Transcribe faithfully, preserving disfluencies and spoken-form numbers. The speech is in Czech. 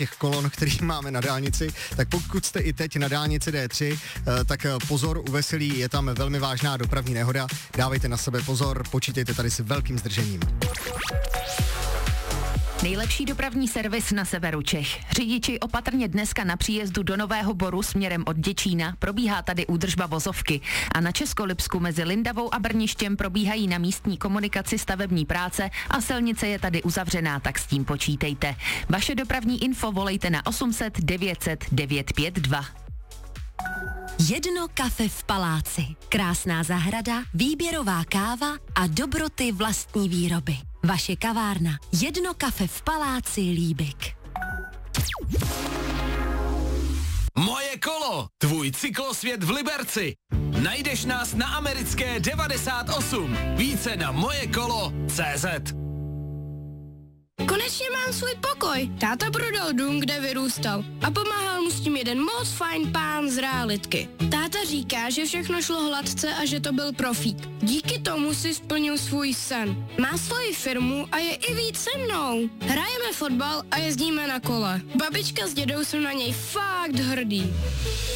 těch kolon, který máme na dálnici, tak pokud jste i teď na dálnici D tři, tak pozor, u Veselí je tam velmi vážná dopravní nehoda. Dávejte na sebe pozor, počítejte tady s velkým zdržením. Nejlepší dopravní servis na severu Čech. Řidiči opatrně dneska na příjezdu do Nového Boru směrem od Děčína, probíhá tady údržba vozovky. A na Českolipsku mezi Lindavou a Brništěm probíhají na místní komunikaci stavební práce a silnice je tady uzavřená, tak s tím počítejte. Vaše dopravní info volejte na osm set devět set devět pět dva. Jedno kafe v paláci. Krásná zahrada, výběrová káva a dobroty vlastní výroby. Vaše kavárna. Jedno kafe v paláci Líbik. Moje kolo, tvůj cyklosvět v Liberci. Najdeš nás na Americké devadesát osm. Více na mojekolo tečka cé zet. Konečně mám svůj pokoj. Táta prodal dům, kde vyrůstal a pomáhal mu s tím jeden moc fajn pán z realitky. Táta říká, že všechno šlo hladce a že to byl profík. Díky tomu si splnil svůj sen. Má svoji firmu a je i víc se mnou. Hrajeme fotbal a jezdíme na kole. Babička s dědou jsou na něj fakt hrdí.